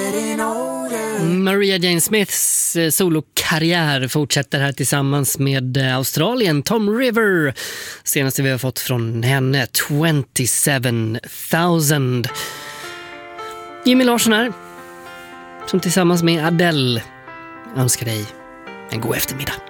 Maria Jane Smiths solokarriär fortsätter här tillsammans med Australien Tom River. Senaste vi har fått från henne 27,000. Jimmy Larsson här, som tillsammans med Adele önskar dig en god eftermiddag.